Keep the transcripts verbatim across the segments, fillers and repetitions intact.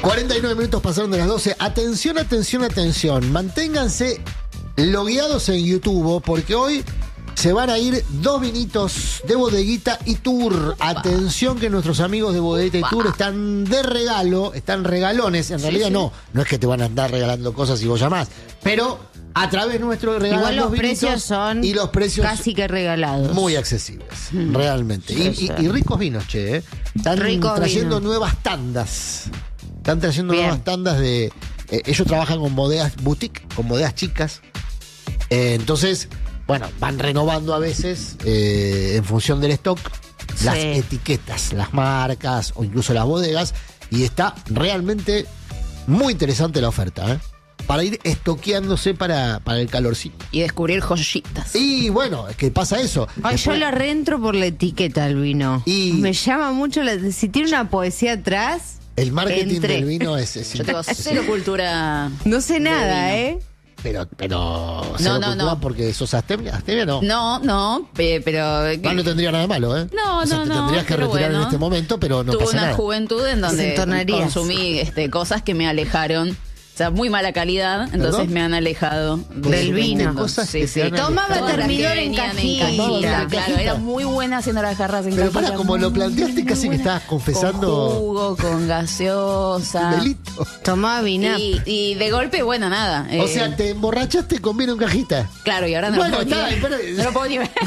cuarenta y nueve minutos pasaron de las doce. Atención, atención, atención. Manténganse logueados en YouTube porque hoy se van a ir dos vinitos de Bodeguita y Tour. Atención que nuestros amigos de Bodeguita y Tour están de regalo, están regalones. En Sí, realidad sí. no, no es que te van a andar regalando cosas y vos llamás. Pero a través nuestro regalan Igual los los vinitos precios son y los precios casi que regalados. muy accesibles, realmente. Sí, y, sí. y- y ricos vinos, che. ¿eh? Están Ricos trayendo vinos. nuevas tandas. Están trayendo Bien. nuevas tandas de... eh, ellos trabajan con bodegas boutique, con bodegas chicas. Eh, entonces, bueno, van renovando a veces, eh, en función del stock, las Sí. etiquetas, las marcas o incluso las bodegas. Y está realmente muy interesante la oferta, ¿eh? Para ir estoqueándose para, para el calorcito. Y descubrir joyitas. Y bueno, es que pasa eso. Ay, yo Después- lo reentro por la etiqueta del vino. Y- Me llama mucho la... Si tiene una poesía atrás, El marketing Entré. del vino es... es Yo tengo es- cero cultura. no sé de nada, vino. ¿eh? Pero, pero... No, cero no, cultura no. porque sos astemia. ¿Astemia no? No, no, pe- pero. No, no tendría nada de malo, ¿eh? No, O sea, no, te no, tendrías que pero retirar bueno. en este momento, pero no Tuve pasa una nada. juventud en donde Desentonarías. consumí este, cosas que me alejaron. O sea, muy mala calidad, entonces ¿Perdón? me han alejado Del vino. Cosas Sí, que sí. te han Tomaba alejado. Todas las que termidor en venían cajita. Tomaba en Claro, cajita. era muy buena haciendo las jarras en Pero cajita. pará, como lo muy, planteaste, muy casi que buena. estabas confesando- Con jugo, con gaseosa. Un delito. Tomaba vino. Y, y de golpe, bueno, nada. O eh, sea, te emborrachaste con vino en cajita. Claro, y ahora no Bueno, lo puedo está, ni ver. pero- No lo puedo ni ver.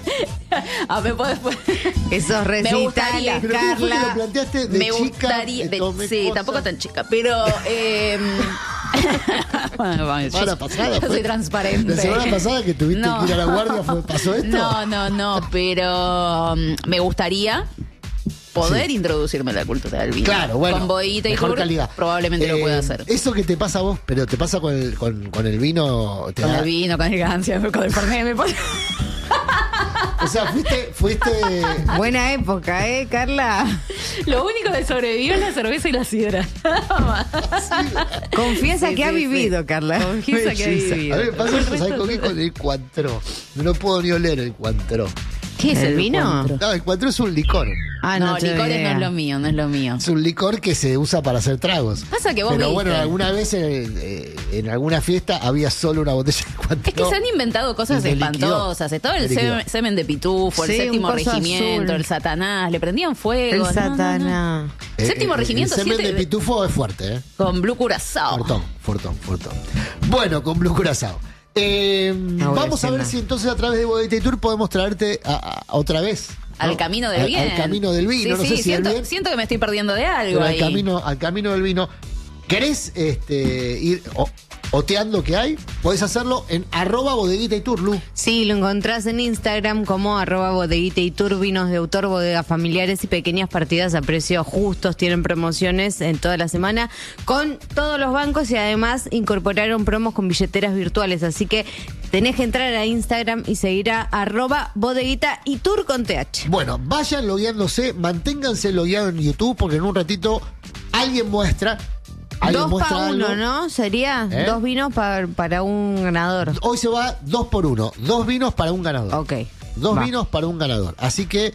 A ver, puedo después. Esos Me gustaría. recitales, Pero ¿cómo fue que lo Carla. planteaste de Me chica? gustaría. eh, de- tomé sí, cosas? tampoco tan chica, pero. Eh, bueno, bueno, yo- Semana pasada, yo fue. soy transparente. La semana pasada que tuviste No. que ir a la guardia, fue, ¿pasó esto? No, no, no, pero um, me gustaría poder Sí. introducirme a la cultura del vino. Claro, bueno. Con bodeguita y mejor tour, calidad. probablemente lo Eh, pueda hacer. Eso que te pasa a vos, pero te pasa con el, con, con el vino. Te Con da- el vino, con el gancia, con el fernet, me pone- O sea, fuiste, fuiste. Buena época, ¿eh, Carla? Lo único que sobrevivió es la cerveza y la sidra. Nada más. Confiesa Sí, que ha sí, vivido, sí. Carla. Confiesa que ha Belleza. vivido. A mí me pasa eso, ¿sabes con qué? Con el cuantro. No lo puedo ni oler el cuantro. ¿Qué es ¿El el vino? cuantro? No, el cuantro es un licor. Ah, No, no, tengo licores no idea. es lo mío, no es lo mío. Es un licor que se usa para hacer tragos. Pasa que vos Pero viste. bueno, alguna vez eh, eh, en alguna fiesta había solo una botella de cuantro. Es que se han inventado cosas Y me liquidó. espantosas. eh, Todo el Me liquidó. semen, semen de pitufo, el Sí, séptimo un coso regimiento, azul. el satanás, le prendían fuego. El no, no, no. satana. Eh, Séptimo eh, regimiento, El semen siete- de pitufo es fuerte, ¿eh? Con Blue Curazao. Fortón, fortón, fortón. Bueno, con Blue Curazao. Eh, No voy a vamos a decir ver nada. si entonces a través de Bodeguita y Tour podemos traerte a- a- otra vez. Al ¿no? camino del Al- bien. Al camino del vino, Sí, no sí, sé si siento, del bien, siento que me estoy perdiendo de algo pero al ahí. camino, al camino del vino. ¿Querés este, ir o- oteando que hay? Podés hacerlo en arroba bodeguita y tour, Lu. Sí, lo encontrás en Instagram como arroba bodeguita y tour, vinos de autor, bodegas familiares y pequeñas partidas a precios justos. Tienen promociones en toda la semana con todos los bancos y además incorporaron promos con billeteras virtuales. Así que tenés que entrar a Instagram y seguir a arroba bodeguita y tour con T H. Bueno, vayan logueándose, manténganse logueados en YouTube porque en un ratito alguien muestra. Alguien Dos muestra para uno, algo. ¿no? Sería ¿Eh? dos vinos pa- para un ganador. Hoy se va dos por uno. Dos vinos para un ganador. Ok. Dos va. vinos para un ganador. Así que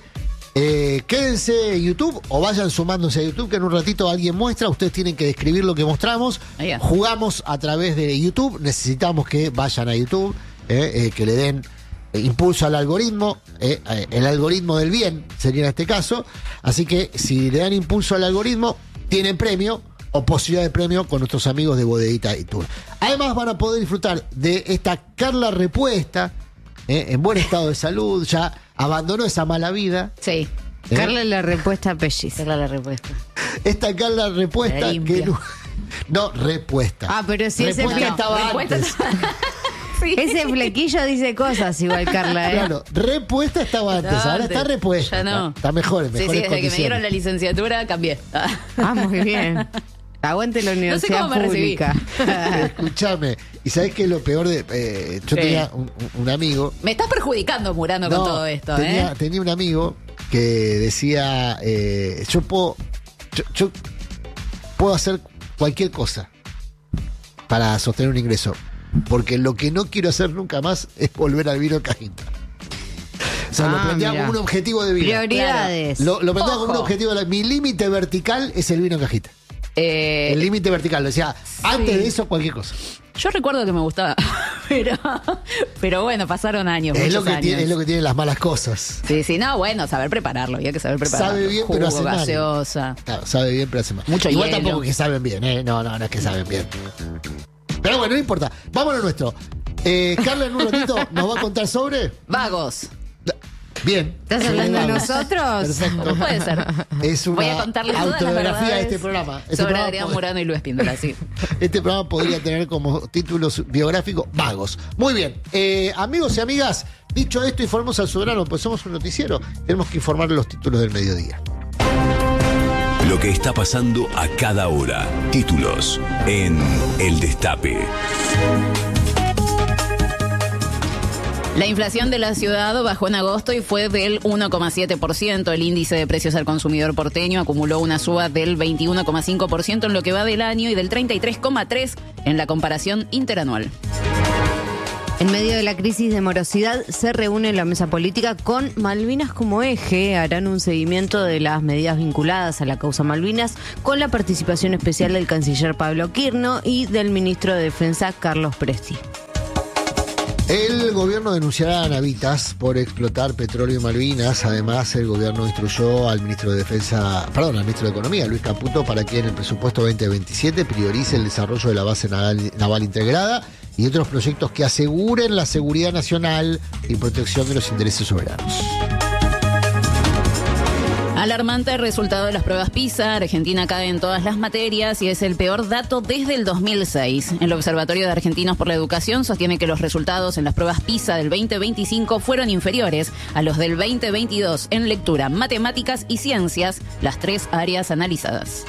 eh, quédense en YouTube o vayan sumándose a YouTube que en un ratito alguien muestra. Ustedes tienen que describir lo que mostramos. Ahí va. Jugamos a través de YouTube. Necesitamos que vayan a YouTube, eh, eh, que le den eh, impulso al algoritmo. eh, eh, el algoritmo del bien sería en este caso. Así que si le dan impulso al algoritmo, tienen premio o posibilidad de premio con nuestros amigos de Bodeguita y Tour. Además van a poder disfrutar de esta Carla repuesta, eh, en buen estado de salud, ya abandonó esa mala vida. Sí, ¿eh? Carla la repuesta pelliz. esa es la respuesta. Esta Carla repuesta Limpia. que no, no, repuesta. Ah, pero si ese repuesta fle- estaba Respuesta- antes. Sí. Ese flequillo dice cosas igual, Carla, ¿eh? Claro, repuesta estaba antes, Estaba ahora antes. está repuesta. Ya no. Está, está mejor, en Sí, mejores sí, desde que me condiciones. dieron la licenciatura cambié. Ah. Ah, muy bien. Aguante la universidad cómo me recibí. pública. Escúchame, ¿y sabés qué es lo peor de...? eh, yo Sí. tenía un, un amigo... Me estás perjudicando, Murano, con No, todo esto, tenía, ¿eh? tenía un amigo que decía, eh, yo puedo, yo, yo puedo hacer cualquier cosa para sostener un ingreso, porque lo que no quiero hacer nunca más es volver al vino en cajita. O sea, lo Ah, planteaba mirá. como un objetivo de vida. Prioridades. Lo, lo planteaba como un Ojo. objetivo de la, mi límite vertical es el vino en cajita. Eh, El límite vertical, decía, antes de eso cualquier cosa. Yo recuerdo que me gustaba, pero, pero bueno, pasaron años, Es muchos lo, que años. tiene, es lo que tienen las malas cosas. Sí, sí, no, bueno, saber prepararlo, había que saber prepararlo. Sabe bien, Jugo, pero hace mal. gaseosa. Claro, sabe bien, pero hace mal. Mucho Igual hielo. tampoco que saben bien, ¿eh? No, no, no es que saben bien. Pero bueno, no importa. Vamos a lo nuestro. Eh, Carla en un ratito nos va a contar sobre... Vagos. Bien. ¿Estás hablando de nosotros? Perfecto. Puede ser. Es una Voy a contarles todas las autobiografía de verdades este programa. Este sobre programa Adrián pod- Murano y Luis Píndola, sí. Este programa podría tener como título biográfico Vagos. Muy bien. Eh, amigos y amigas, dicho esto, informamos al soberano, pues somos un noticiero. Tenemos que informar los títulos del mediodía. Lo que está pasando a cada hora. Títulos en El Destape. La inflación de la ciudad bajó en agosto y fue del uno coma siete por ciento. El índice de precios al consumidor porteño acumuló una suba del veintiuno coma cinco por ciento en lo que va del año y del treinta y tres coma tres por ciento en la comparación interanual. En medio de la crisis de morosidad se reúne la mesa política con Malvinas como eje. Harán un seguimiento de las medidas vinculadas a la causa Malvinas con la participación especial del canciller Pablo Quirno y del ministro de Defensa Carlos Presti. El gobierno denunciará a Navitas por explotar petróleo en Malvinas. Además, el gobierno instruyó al ministro de Defensa, perdón, al ministro de Economía, Luis Caputo, para que en el presupuesto veinte veintisiete priorice el desarrollo de la base naval, naval integrada y otros proyectos que aseguren la seguridad nacional y protección de los intereses soberanos. Alarmante el resultado de las pruebas PISA. Argentina cae en todas las materias y es el peor dato desde el dos mil seis. El Observatorio de Argentinos por la Educación sostiene que los resultados en las pruebas PISA del veinte veinticinco fueron inferiores a los del veinte veintidós en lectura, matemáticas y ciencias, las tres áreas analizadas.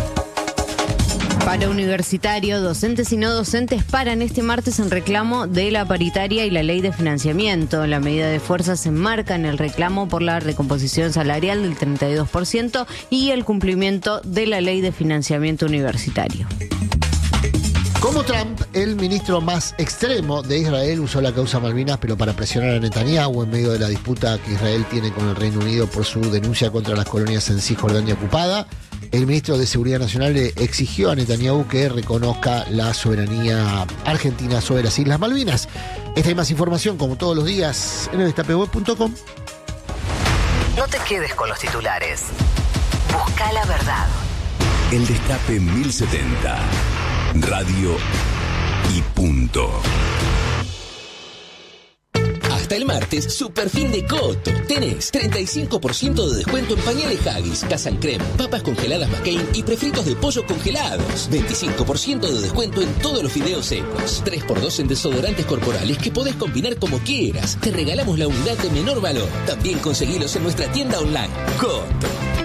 Paro universitario, docentes y no docentes paran este martes en reclamo de la paritaria y la ley de financiamiento. La medida de fuerza se enmarca en el reclamo por la recomposición salarial del treinta y dos por ciento y el cumplimiento de la ley de financiamiento universitario. Como Trump, el ministro más extremo de Israel usó la causa Malvinas, pero para presionar a Netanyahu en medio de la disputa que Israel tiene con el Reino Unido por su denuncia contra las colonias en Cisjordania ocupada. El ministro de Seguridad Nacional le exigió a Netanyahu que reconozca la soberanía argentina sobre las Islas Malvinas. Esta y más información, como todos los días, en el destape web punto com. No te quedes con los titulares. Busca la verdad. El Destape mil setenta. Radio y punto. Hasta el martes, super fin de Coto. Tenés treinta y cinco por ciento de descuento en pañales Haggis, Casa Creme, papas congeladas McCain y prefritos de pollo congelados. veinticinco por ciento de descuento en todos los fideos secos. tres por dos en desodorantes corporales que podés combinar como quieras. Te regalamos la unidad de menor valor. También conseguilos en nuestra tienda online. Coto.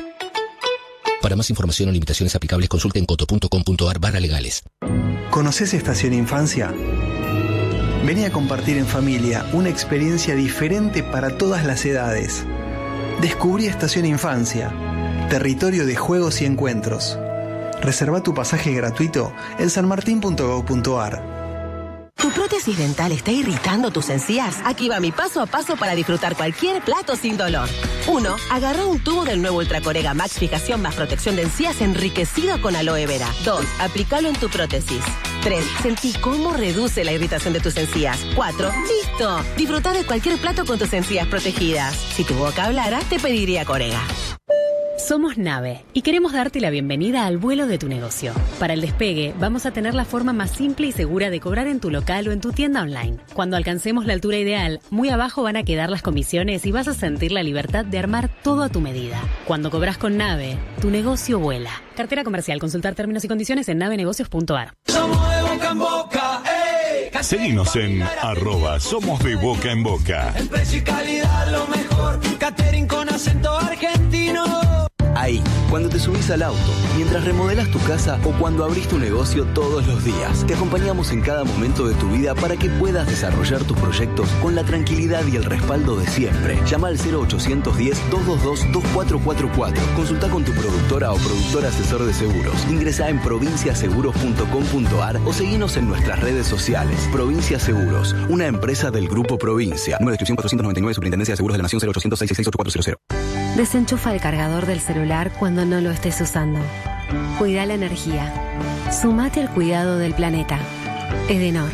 Para más información o limitaciones aplicables, consulte en coto punto com punto ar barra legales. ¿Conoces Estación Infancia? Vení a compartir en familia una experiencia diferente para todas las edades. Descubrí Estación Infancia, territorio de juegos y encuentros. Reserva tu pasaje gratuito en san martín punto gob punto ar. ¿Tu prótesis dental está irritando tus encías? Aquí va mi paso a paso para disfrutar cualquier plato sin dolor. uno. Agarra un tubo del nuevo Ultracorega Max Fijación más protección de encías enriquecido con aloe vera. dos. Aplícalo en tu prótesis. tres. Sentí cómo reduce la irritación de tus encías. cuatro. ¡Listo! Disfruta de cualquier plato con tus encías protegidas. Si tu boca hablara, te pediría Corega. Somos Nave y queremos darte la bienvenida al vuelo de tu negocio. Para el despegue, vamos a tener la forma más simple y segura de cobrar en tu local o en tu tienda online. Cuando alcancemos la altura ideal, muy abajo van a quedar las comisiones y vas a sentir la libertad de armar todo a tu medida. Cuando cobras con Nave, tu negocio vuela. Cartera comercial. Consultar términos y condiciones en nave negocios punto ar. Somos de boca en boca, ey. Seguinos en arroba Somos de Boca en Boca. El precio y calidad lo mejor. Catering con acento argentino. Ahí, cuando te subís al auto, mientras remodelas tu casa o cuando abrís tu negocio todos los días. Te acompañamos en cada momento de tu vida para que puedas desarrollar tus proyectos con la tranquilidad y el respaldo de siempre. Llama al cero ochocientos diez, doscientos veintidós, veinticuatro cuarenta y cuatro. Consulta con tu productora o productor asesor de seguros. Ingresá en provincia seguros punto com punto ar o seguinos en nuestras redes sociales. Provincia Seguros, una empresa del Grupo Provincia. Número de inscripción cuatrocientos noventa y nueve, Superintendencia de Seguros de la Nación, cero ochocientos, seiscientos sesenta y seis, ocho cuatro cero cero. Desenchufa el cargador del celular cuando no lo estés usando. Cuida la energía. Sumate al cuidado del planeta. Edenor.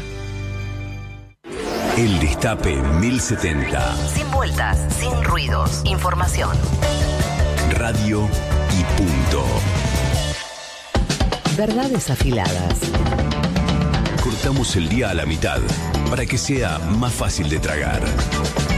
El Destape mil setenta. Sin vueltas, sin ruidos. Información. Radio y punto. Verdades afiladas. Cortamos el día a la mitad para que sea más fácil de tragar.